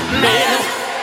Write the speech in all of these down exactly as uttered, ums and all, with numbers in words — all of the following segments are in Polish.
man.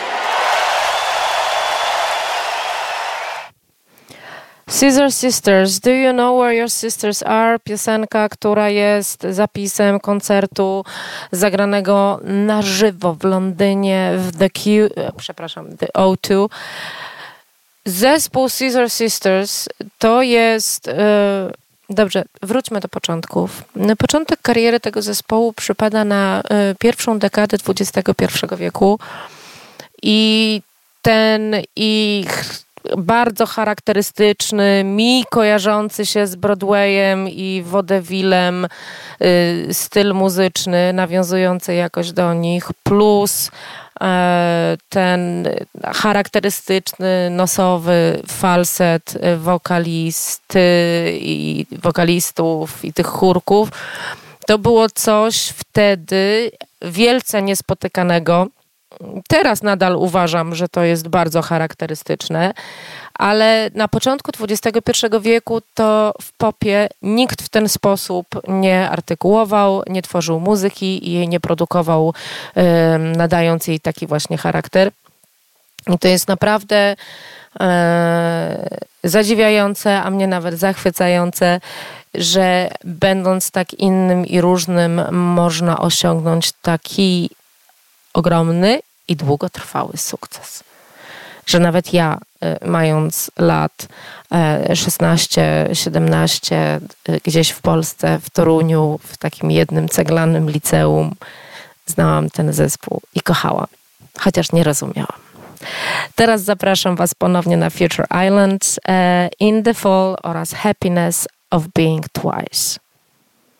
Scissor Sisters, Do You Know Where Your Sisters Are? Piosenka, która jest zapisem koncertu zagranego na żywo w Londynie w The Q, przepraszam, The O dwa. Zespół Scissor Sisters to jest... Yy, Dobrze, wróćmy do początków. Początek kariery tego zespołu przypada na y, pierwszą dekadę dwudziestego pierwszego wieku i ten ich bardzo charakterystyczny, mi kojarzący się z Broadwayem i vaudevillem y, styl muzyczny, nawiązujący jakoś do nich, plus ten charakterystyczny, nosowy falset wokalisty i wokalistów i tych chórków, to było coś wtedy wielce niespotykanego. Teraz nadal uważam, że to jest bardzo charakterystyczne, ale na początku dwudziestego pierwszego wieku to w popie nikt w ten sposób nie artykułował, nie tworzył muzyki i jej nie produkował, nadając jej taki właśnie charakter. I to jest naprawdę e, zadziwiające, a mnie nawet zachwycające, że będąc tak innym i różnym można osiągnąć taki ogromny i długotrwały sukces. Że nawet ja, mając lat szesnaście siedemnaście, gdzieś w Polsce, w Toruniu, w takim jednym ceglanym liceum, znałam ten zespół i kochałam, chociaż nie rozumiałam. Teraz zapraszam Was ponownie na Future Island, In the Fall oraz Happiness of Being Twice.